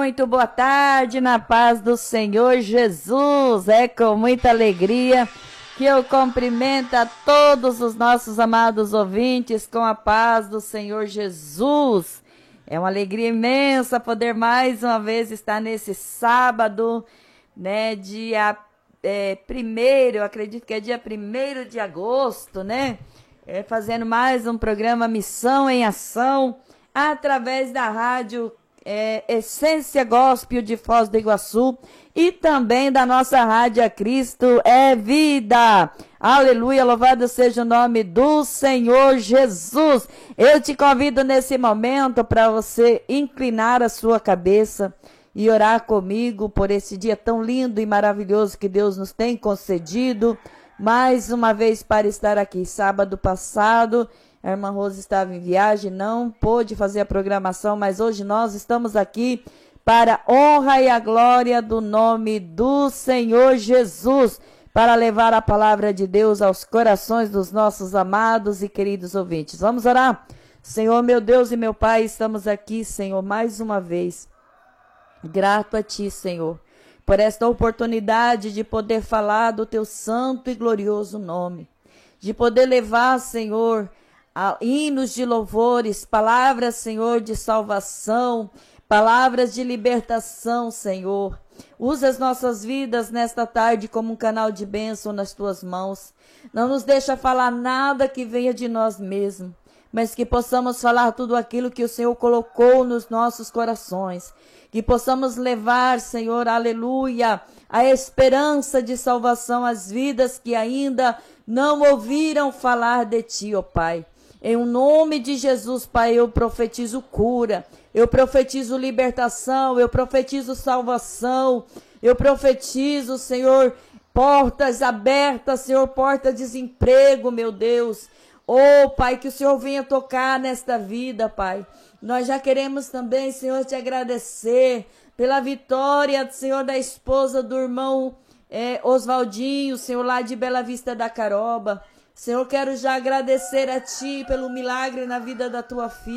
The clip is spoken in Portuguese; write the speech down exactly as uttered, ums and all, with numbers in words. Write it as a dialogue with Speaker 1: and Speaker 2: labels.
Speaker 1: muito boa tarde, na paz do Senhor Jesus. É com muita alegria que eu cumprimento a todos os nossos amados ouvintes com a paz do Senhor Jesus. É uma alegria imensa poder mais uma vez estar nesse sábado, né, dia é, primeiro, eu acredito que é dia primeiro de agosto, né, é, fazendo mais um programa Missão em Ação, através da rádio é, Essência Gospel de Foz do Iguaçu e também da nossa rádio A Cristo é Vida. Aleluia, louvado seja o nome do Senhor Jesus. Eu te convido nesse momento para você inclinar a sua cabeça e orar comigo por esse dia tão lindo e maravilhoso que Deus nos tem concedido. Mais uma vez para estar aqui. Sábado passado, a irmã Rose estava em viagem, não pôde fazer a programação, mas hoje nós estamos aqui para a honra e a glória do nome do Senhor Jesus, para levar a palavra de Deus aos corações dos nossos amados e queridos ouvintes. Vamos orar? Senhor, meu Deus e meu Pai, estamos aqui, Senhor, mais uma vez. Grato a Ti, Senhor, por esta oportunidade de poder falar do Teu santo e glorioso nome, de poder levar, Senhor, hinos de louvores, palavras, Senhor, de salvação, palavras de libertação, Senhor. Usa as nossas vidas nesta tarde como um canal de bênção nas Tuas mãos. Não nos deixa falar nada que venha de nós mesmos, mas que possamos falar tudo aquilo que o Senhor colocou nos nossos corações. Que possamos levar, Senhor, aleluia, a esperança de salvação às vidas que ainda não ouviram falar de Ti, ó Pai. Em o nome de Jesus, Pai, eu profetizo cura, eu profetizo libertação, eu profetizo salvação, eu profetizo, Senhor, portas abertas, Senhor, porta de desemprego, meu Deus. Oh, Pai, que o Senhor venha tocar nesta vida, Pai. Nós já queremos também, Senhor, te agradecer pela vitória, Senhor, da esposa do irmão é, Oswaldinho, Senhor, lá de Bela Vista da Caroba. Senhor, quero já agradecer a Ti pelo milagre na vida da Tua filha.